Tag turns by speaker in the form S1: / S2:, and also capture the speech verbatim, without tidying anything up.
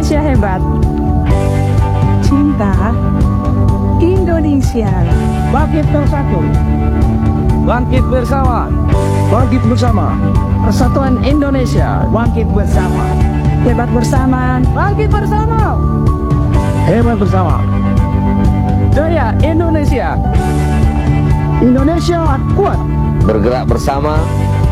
S1: Indonesia hebat. Cinta Indonesia.
S2: Bangkit bersatu, bangkit bersama, bangkit bersama.
S1: Persatuan Indonesia.
S2: Bangkit bersama,
S1: Hebat bersama.
S2: bangkit bersama, hebat bersama.
S1: Jaya Indonesia.
S2: Indonesia kuat.
S3: Bergerak bersama,